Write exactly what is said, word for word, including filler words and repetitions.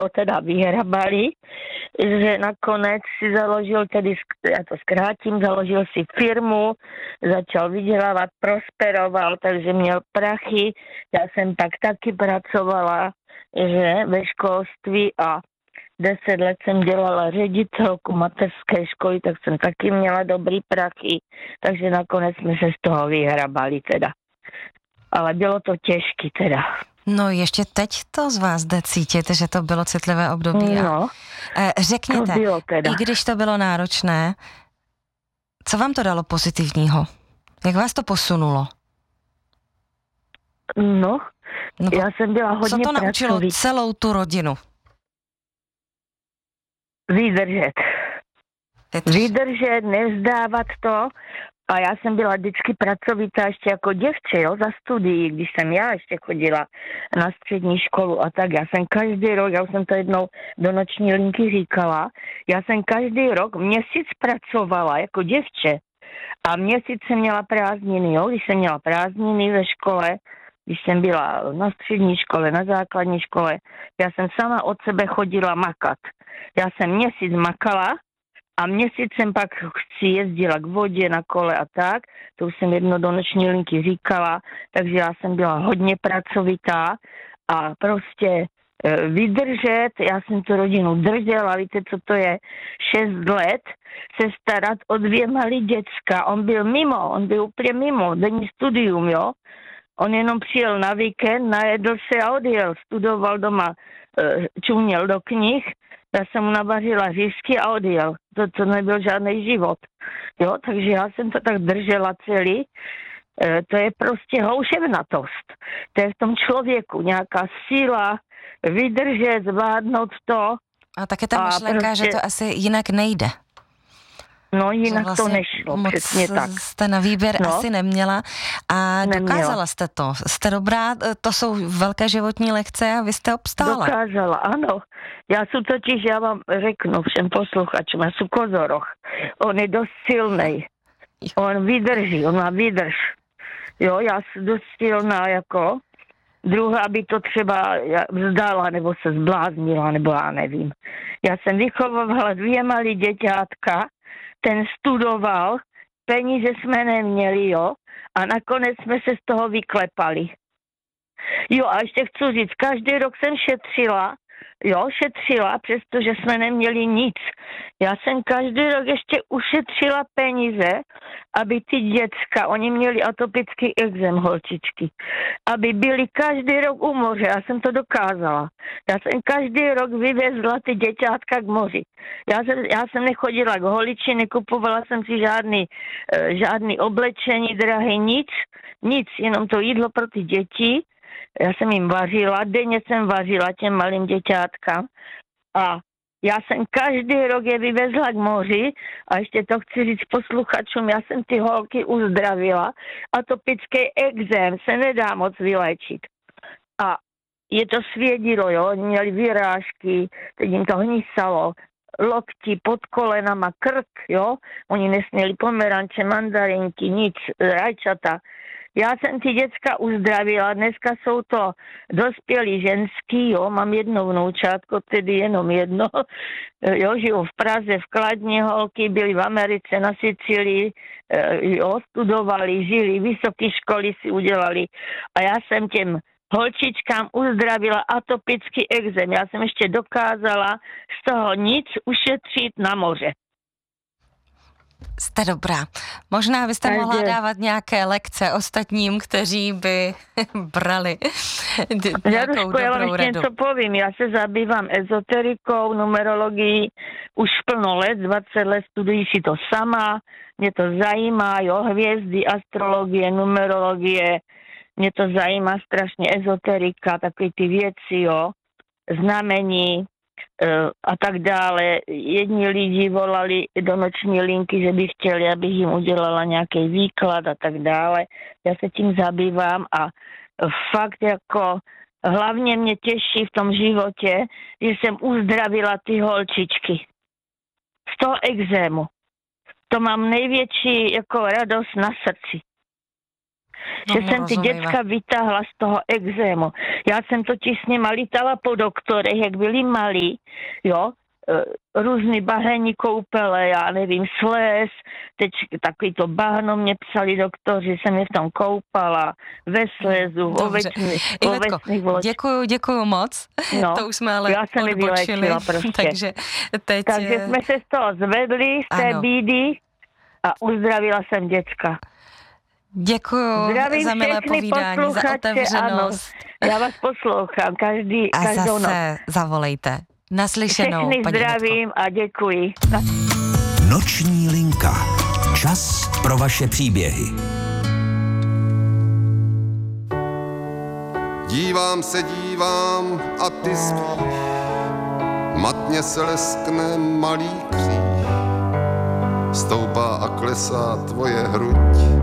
teda vyhrabali, že nakonec si založil, tedy já to zkrátím, založil si firmu, začal vydělávat, prosperoval, takže měl prachy. Já jsem tak taky pracovala, že ve školství a deset let jsem dělala ředitelku mateřské školy, tak jsem taky měla dobrý prachy, takže nakonec jsme se z toho vyhrabali teda. Ale bylo to těžké teda. No ještě teď to z vás jde cítit, že to bylo citlivé období. No, a řekněte, to bylo teda. I když to bylo náročné, co vám to dalo pozitivního? Jak vás to posunulo? No, no já jsem byla hodně pracovitá. Co to naučilo pracový. celou tu rodinu? Vydržet. Vydrž. Vydržet, nevzdávat to. A já jsem byla vždycky pracovitá ještě jako děvče, jo, za studií, když jsem já ještě chodila na střední školu a tak. Já jsem každý rok, já už jsem to jednou do noční linky říkala, já jsem každý rok měsíc pracovala jako děvče a měsíc jsem měla prázdniny, jo, když jsem měla prázdniny ve škole, když jsem byla na střední škole, na základní škole, já jsem sama od sebe chodila makat. Já jsem měsíc makala, a měsíc jsem pak si jezdila k vodě na kole a tak, to už jsem jedno do noční linky říkala, takže já jsem byla hodně pracovitá a prostě e, vydržet, já jsem tu rodinu držela, víte, co to je, šest let se starat o dvě malý děcka, on byl mimo, on byl úplně mimo, denní studium, jo, on jenom přijel na víkend, najedl se a odjel, studoval doma, e, čuměl do knih. Já jsem mu navařila řízky a odjel. To, to nebyl žádný život. Jo, takže já jsem to tak držela celý. E, to je prostě houševnatost. To je v tom člověku nějaká síla, vydržet, zvládnout to. A také ta myšlenka, prostě, že to asi jinak nejde. No jinak vlastně to nešlo, přesně tak. Jste na výběr no. asi neměla a neměla. Dokázala jste to. Jste dobrá, to jsou velké životní lekce a vy jste obstála. Dokázala, ano. Já jsem totiž, já vám řeknu všem posluchačům, já jsem kozoroch. On je dost silnej. On vydrží, on má vydrž. Jo, já jsem dost silná jako druhá by to třeba vzdala, nebo se zbláznila, nebo já nevím. Já jsem vychovovala dvě malý děťátka, ten studoval, peníze jsme neměli, jo, a nakonec jsme se z toho vyklepali. Jo, a ještě chci říct, každý rok jsem šetřila, jo, šetřila, přestože jsme neměli nic. Já jsem každý rok ještě ušetřila peníze, aby ty děcka, oni měli atopický exém, holčičky, aby byli každý rok u moře. Já jsem to dokázala. Já jsem každý rok vyvezla ty děťátka k moři. Já jsem, já jsem nechodila k holiči, nekupovala jsem si žádný, žádný oblečení, drahý, nic, nic, jenom to jídlo pro ty děti. Já jsem jim vařila, denně jsem vařila těm malým děťátkám a já jsem každý rok je vyvezla k moři a ještě to chci říct posluchačům, já jsem ty holky uzdravila. Atopický exém se nedá moc vyléčit. A je to svědilo, jo, oni měli vyrážky, teď jim to hnisalo, lokti pod kolenama, krk, jo, oni nesměli pomeranče, mandarinky, nic, rajčata. Já jsem ty děcka uzdravila, dneska jsou to dospělí ženský, jo, mám jedno vnoučátko, tedy jenom jedno, jo, žiju v Praze, v Kladně, holky byly v Americe, na Sicílii, jo, studovali, žili, vysoké školy si udělali a já jsem těm holčičkám uzdravila atopický exém, já jsem ještě dokázala z toho nic ušetřit na moře. Jste dobrá. Možná byste Takže mohla dávat nějaké lekce ostatním, kteří by brali d- nějakou Jaruško, já vám dobrou ještě radu. něco povím. Já se zabývám ezoterikou, numerologií už plno let, dvacet let studuji si to sama. Mě to zajímá, jo, hvězdy, astrologie, numerologie. Mě to zajímá strašně ezoterika, takové ty věci, jo, znamení a tak dále. Jedni lidi volali do noční linky, že by chtěli, abych jim udělala nějaký výklad a tak dále. Já se tím zabývám a fakt jako hlavně mě těší v tom životě, že jsem uzdravila ty holčičky z toho exému. To mám největší jako radost na srdci. No, že jsem ty děcka vytáhla z toho exému. Já jsem totiž s nima lítala po doktorech, jak byli malí, jo, různý bahenní koupele, já nevím, sléz, teď takový to bahno mě psali doktoři, jsem je v tom koupala, ve slézu, v ovečných vločkách. Děkuju, děkuju moc. No, to už jsme ale já jsem odbočili. Prostě. Takže, teď... Takže jsme se z toho zvedli, z té ano. bídy a uzdravila jsem děcka. Děkuju Zdravím za milé povídání, za otevřenost. Ano, já vás poslouchám každý, a každou noc. A zase zavolejte. Naslyšenou, Všechny paní zdravím Hnedko. A děkuji. Noční linka. Čas pro vaše příběhy. Dívám se, dívám a ty spíš. Matně se leskne malý kříž. Stoupá a klesá tvoje hruď.